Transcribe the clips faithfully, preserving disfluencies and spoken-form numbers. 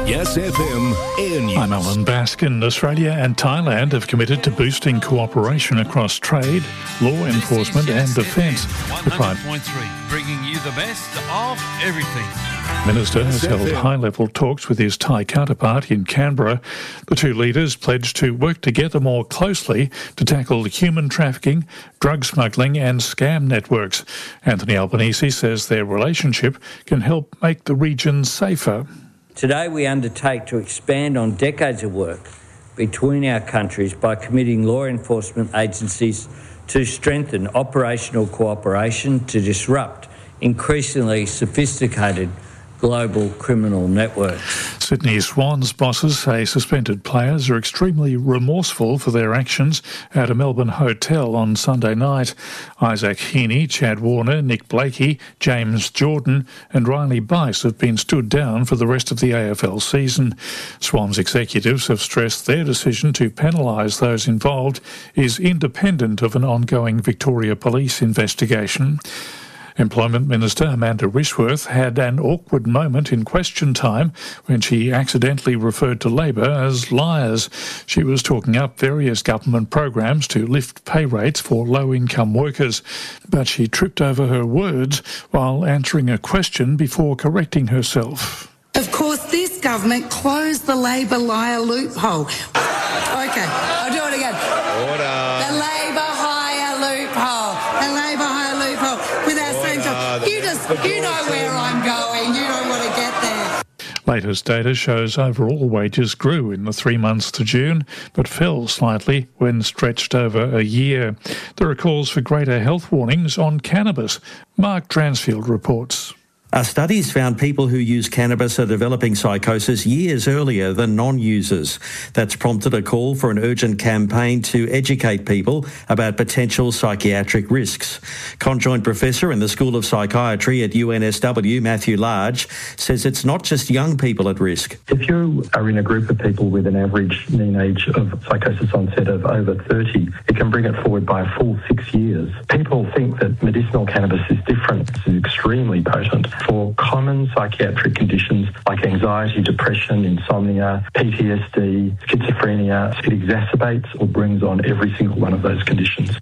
Yes F M Air News. I'm Alan Baskin. Australia and Thailand have committed to boosting cooperation across trade, law enforcement and defence. one hundred point three, bringing you the best of everything. The Minister has held high-level talks with his Thai counterpart in Canberra. The two leaders pledged to work together more closely to tackle human trafficking, drug smuggling and scam networks. Anthony Albanese says their relationship can help make the region safer. Today we undertake to expand on decades of work between our countries by committing law enforcement agencies to strengthen operational cooperation to disrupt increasingly sophisticated global criminal networks. Sydney Swans bosses say suspended players are extremely remorseful for their actions at a Melbourne hotel on Sunday night. Isaac Heaney, Chad Warner, Nick Blakey, James Jordan and Riley Bice have been stood down for the rest of the A F L season. Swans executives have stressed their decision to penalise those involved is independent of an ongoing Victoria Police investigation. Employment Minister Amanda Rishworth had an awkward moment in question time when she accidentally referred to Labor as liars. She was talking up various government programs to lift pay rates for low-income workers, but she tripped over her words while answering a question before correcting herself. Of course, this government closed the Labor liar loophole. Okay, I'll do it again. Order. The Labor hire loophole. The Labor hire loophole. Without saying so. You just, you know where I'm going. You don't want to get there. Latest data shows overall wages grew in the three months to June, but fell slightly when stretched over a year. There are calls for greater health warnings on cannabis. Mark Dransfield reports. Our studies found people who use cannabis are developing psychosis years earlier than non-users. That's prompted a call for an urgent campaign to educate people about potential psychiatric risks. Conjoint Professor in the School of Psychiatry at U N S W, Matthew Large, says it's not just young people at risk. If you are in a group of people with an average mean age of psychosis onset of over thirty, it can bring it forward by a full six years. People think that medicinal cannabis is different. It's extremely potent. For common psychiatric conditions like anxiety, depression, insomnia, P T S D, schizophrenia, it exacerbates or brings on every single one of those conditions.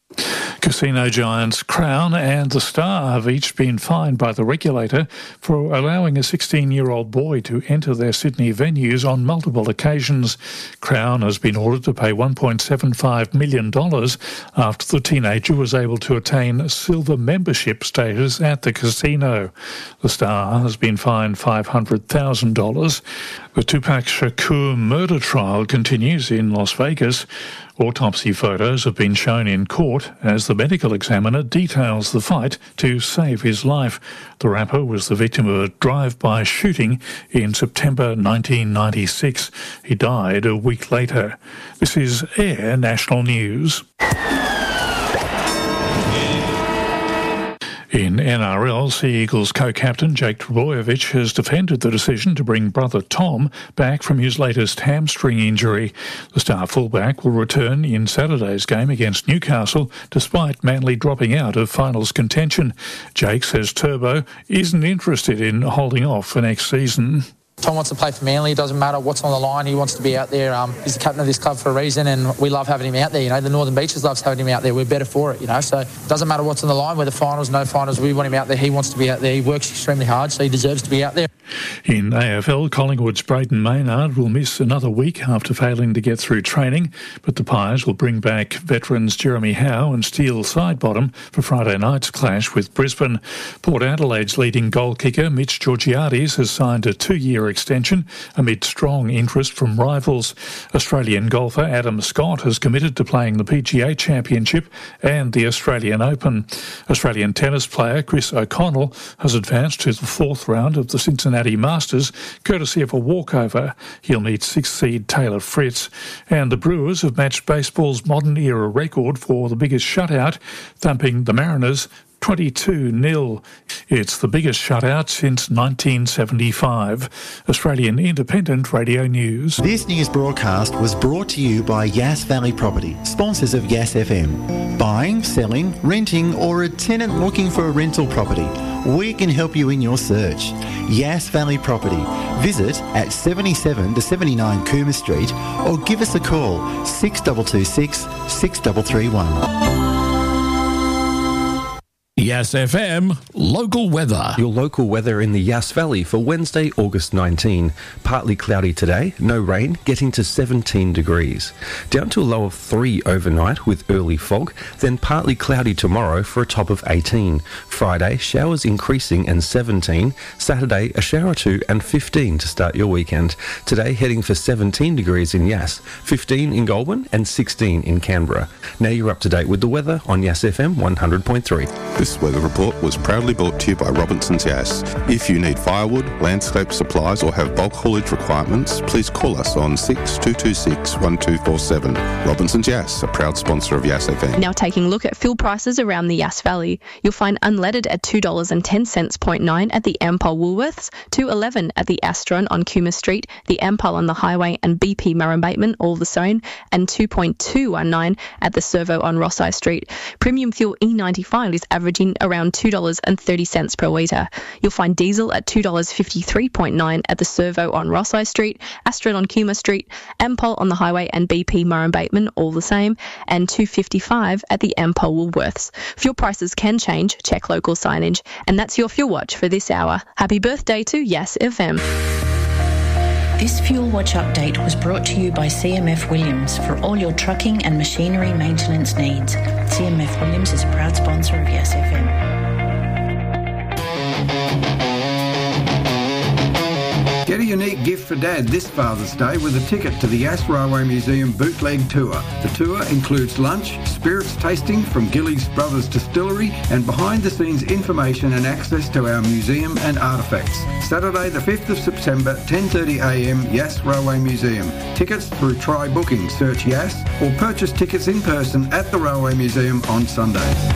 Casino giants Crown and The Star have each been fined by the regulator for allowing a sixteen-year-old boy to enter their Sydney venues on multiple occasions. Crown has been ordered to pay one point seven five million dollars after the teenager was able to attain silver membership status at the casino. The Star has been fined five hundred thousand dollars. The Tupac Shakur murder trial continues in Las Vegas. Autopsy photos have been shown in court as the medical examiner details the fight to save his life. The rapper was the victim of a drive-by shooting in September nineteen ninety-six. He died a week later. This is Air National News. In N R L, Sea Eagles co-captain Jake Trbojevic has defended the decision to bring brother Tom back from his latest hamstring injury. The star fullback will return in Saturday's game against Newcastle despite Manly dropping out of finals contention. Jake says Turbo isn't interested in holding off for next season. Tom wants to play for Manly. It doesn't matter what's on the line. He wants to be out there. Um, he's the captain of this club for a reason, and we love having him out there. You know, the Northern Beaches loves having him out there. We're better for it, you know. So it doesn't matter what's on the line, whether finals, no finals. We want him out there. He wants to be out there. He works extremely hard, so he deserves to be out there. In A F L, Collingwood's Brayden Maynard will miss another week after failing to get through training, but the Pies will bring back veterans Jeremy Howe and Steele Sidebottom for Friday night's clash with Brisbane. Port Adelaide's leading goal kicker Mitch Georgiades has signed a two-year extension amid strong interest from rivals. Australian golfer Adam Scott has committed to playing the P G A Championship and the Australian Open. Australian tennis player Chris O'Connell has advanced to the fourth round of the Cincinnati Masters, courtesy of a walkover. He'll meet sixth seed Taylor Fritz. And the Brewers have matched baseball's modern era record for the biggest shutout, thumping the Mariners twenty-two nil. It's the biggest shutout since nineteen seventy-five. Australian Independent Radio News. This news broadcast was brought to you by Yass Valley Property, sponsors of Yass F M. Buying, selling, renting, or a tenant looking for a rental property, we can help you in your search. Yass Valley Property. Visit at seventy-seven to seventy-nine Cooma Street or give us a call six two two six, six three three one. Yass F M local weather. Your local weather in the Yass Valley for Wednesday, August nineteenth. Partly cloudy today, no rain, getting to seventeen degrees. Down to a low of three overnight with early fog, then partly cloudy tomorrow for a top of eighteen. Friday, showers increasing and seventeen. Saturday, a shower or two and fifteen to start your weekend. Today, heading for seventeen degrees in Yass, fifteen in Goulburn and sixteen in Canberra. Now you're up to date with the weather on Yass F M one hundred point three. This weather report was proudly brought to you by Robinson's Yass. If you need firewood, landscape supplies or have bulk haulage requirements, please call us on six two two six, one two four seven. Robinson's Yass, a proud sponsor of Yass F M. Now taking a look at fuel prices around the Yass Valley. You'll find unleaded at two dollars and ten cents point nine at the Ampol Woolworths, two dollars and eleven at the Astron on Cooma Street, the Ampol on the Highway and B P Murray Bateman all the same, and two point two one nine at the Servo on Rossai Street. Premium fuel E ninety-five is averaging around two dollars and thirty cents per litre. You'll find diesel at two dollars and fifty-three cents point nine at the Servo on Rossai Street, Astron on Cooma Street, Ampol on the Highway and B P Murray Bateman all the same, and two dollars and fifty-five cents at the Ampol Woolworths. Fuel prices can change, check local signage. And that's your Fuel Watch for this hour. Happy birthday to Yass F M. This Fuel Watch update was brought to you by C M F Williams for all your trucking and machinery maintenance needs. C M F Williams is a proud sponsor of Yass F M. Get a unique gift for Dad this Father's Day with a ticket to the Yass Railway Museum Bootleg Tour. The tour includes lunch, spirits tasting from Gillies Brothers Distillery, and behind-the-scenes information and access to our museum and artefacts. Saturday the fifth of September, ten thirty a m, Yass Railway Museum. Tickets through Try Booking. Search Yass or purchase tickets in person at the Railway Museum on Sundays.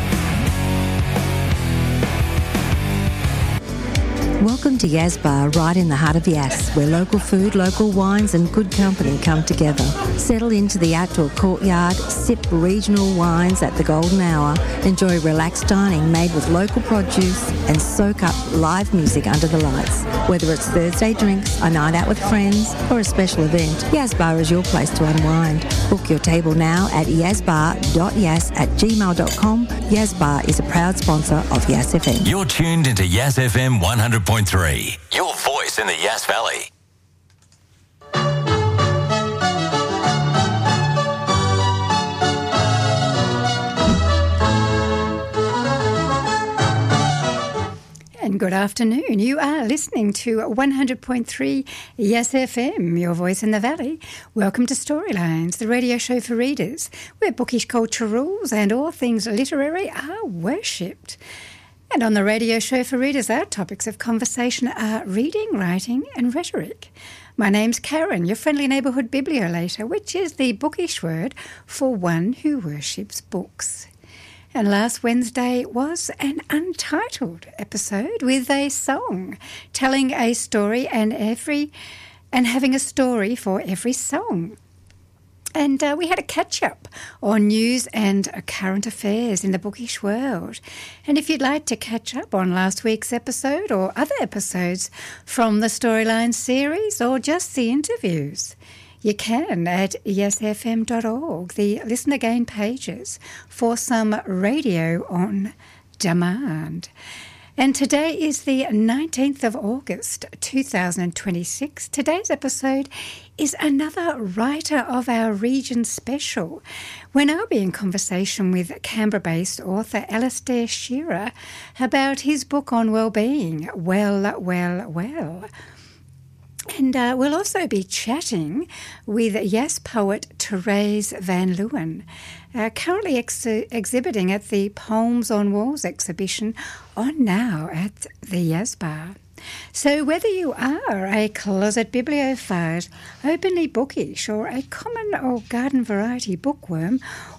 Welcome to Yass Bar, right in the heart of Yass, where local food, local wines and good company come together. Settle into the outdoor courtyard, sip regional wines at the golden hour, enjoy relaxed dining made with local produce and soak up live music under the lights. Whether it's Thursday drinks, a night out with friends or a special event, Yass Bar is your place to unwind. Book your table now at yassbar dot yass at gmail dot com. Yass Bar is a proud sponsor of Yass F M. You're tuned into Yass F M one hundred point three. Your voice in the Yass Valley. And good afternoon. You are listening to one hundred point three Yass F M, your voice in the valley. Welcome to Storylines, the radio show for readers, where bookish culture rules and all things literary are worshipped. And on the radio show for readers, our topics of conversation are reading, writing and rhetoric. My name's Karen, your friendly neighbourhood bibliolator, which is the bookish word for one who worships books. And last Wednesday was an untitled episode with a song, telling a story and every and having a story for every song. And uh, we had a catch-up on news and uh, current affairs in the bookish world. And if you'd like to catch up on last week's episode or other episodes from the Storyline series or just the interviews, you can at yass f m dot org, the Listen Again pages for some radio on demand. And today is the nineteenth of August, two thousand twenty-six. Today's episode is another writer of our region special, when I'll be in conversation with Canberra-based author Alastair Shearer about his book on well-being, Well, Well, Well. And uh, we'll also be chatting with Yass poet Therese Van Leeuwen, uh, currently ex- exhibiting at the Poems on Walls exhibition on now at the Yass Bar. So whether you are a closet bibliophile, openly bookish, or a common or garden variety bookworm,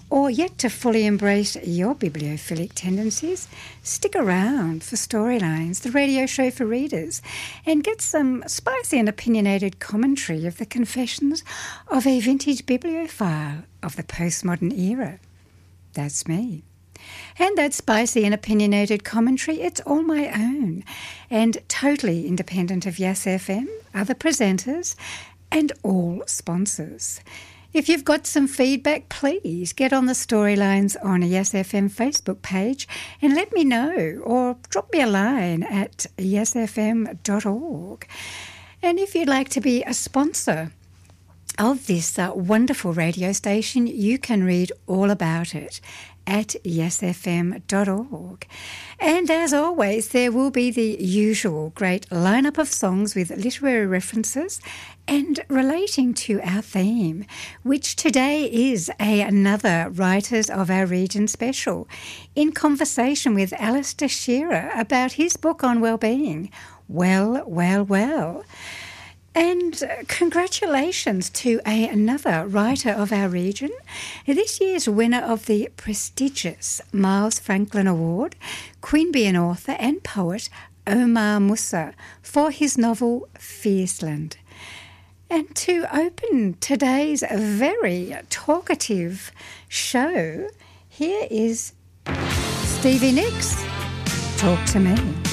or yet to fully embrace your bibliophilic tendencies, stick around for Storylines, the radio show for readers, and get some spicy and opinionated commentary of the confessions of a vintage bibliophile of the postmodern era. That's me. And that spicy and opinionated commentary, it's all my own and totally independent of Yes F M, other presenters and all sponsors. If you've got some feedback, please get on the Storylines on a Yes F M Facebook page and let me know, or drop me a line at yes f m dot org. And if you'd like to be a sponsor of this uh, wonderful radio station, you can read all about it at yes f m dot org. And as always, there will be the usual great lineup of songs with literary references and relating to our theme, which today is a, another Writers of Our Region special, in conversation with Alistair Shearer about his book on well-being, Well, Well, Well. And congratulations to a, another writer of our region, this year's winner of the prestigious Miles Franklin Award, Queanbeyan author and poet Omar Musa, for his novel Fierceland. And to open today's very talkative show, here is Stevie Nicks, Talk to Me.